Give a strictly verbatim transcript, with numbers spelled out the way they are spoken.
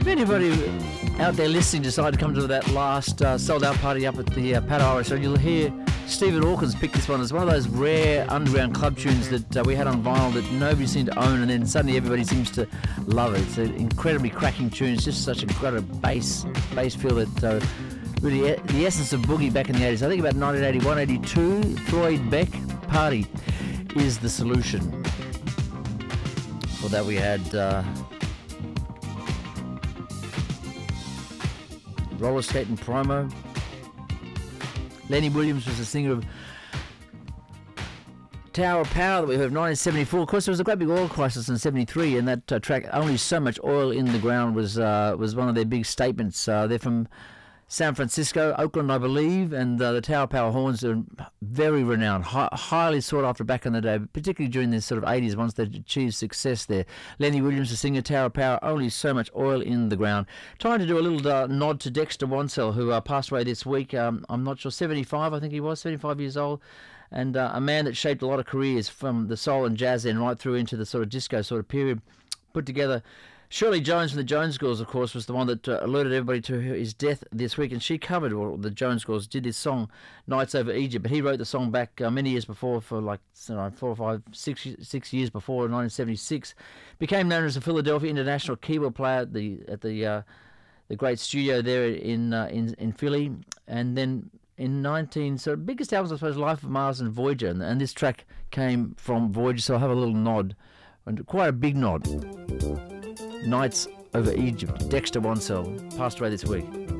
If anybody out there listening decide to come to that last uh, sold-out party up at the uh, Paddle Restaurant, you'll hear Stephen Hawkins pick this one. It's one of those rare underground club tunes that uh, we had on vinyl that nobody seemed to own, and then suddenly everybody seems to love it. It's an incredibly cracking tune. It's just such a great bass, bass feel that uh, really e- the essence of boogie back in the eighties. I think about nineteen eighty-one, eighty-two, Floyd Beck, Party is the solution. For that we had uh, Roller Skating Promo. Lenny Williams was the singer of Tower of Power that we heard in nineteen seventy-four. Of course, there was a great big oil crisis in seventy-three, and that uh, track, Only So Much Oil in the Ground, was uh, was one of their big statements. Uh, they're from San Francisco, Oakland, I believe, and uh, the Tower Power horns are very renowned, hi- highly sought after back in the day, particularly during the sort of eighties once they achieved success there. Lenny Williams, the singer, Tower Power, Only So Much Oil in the Ground. Trying to do a little uh, nod to Dexter Wansell, who uh, passed away this week. Um, I'm not sure, seventy-five, I think he was, seventy-five years old. And uh, a man that shaped a lot of careers from the soul and jazz then right through into the sort of disco sort of period. Put together Shirley Jones from the Jones Girls, of course, was the one that uh, alerted everybody to his death this week, and she covered, or the Jones Girls did this song, Nights Over Egypt, but he wrote the song back uh, many years before, for like you know, four or five, six, six years before, nineteen seventy-six. Became known as a Philadelphia international keyboard player at the at the uh, the great studio there in uh, in in Philly, and then in nineteen, so biggest albums, I suppose, Life of Mars and Voyager, and, and this track came from Voyager, so I'll have a little nod, and quite a big nod. Nights Over Egypt, Dexter Wansell, passed away this week.